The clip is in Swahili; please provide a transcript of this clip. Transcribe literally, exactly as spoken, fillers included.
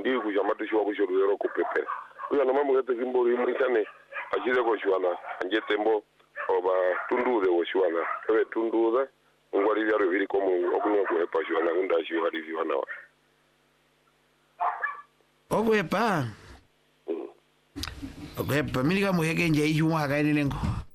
ndi ku chamatu shwa ku shoro ku pepe uya no mamu gete zimbori mwitane ajire ko shwana anje tembo oba tunduze wo shwana ewe tunduza ngwali byaro biri ko mu okunyo ku epa shwana ngunda shi hadi shwana wa ogwepa ogwepa miliga muhege nje ijuma kaini lengo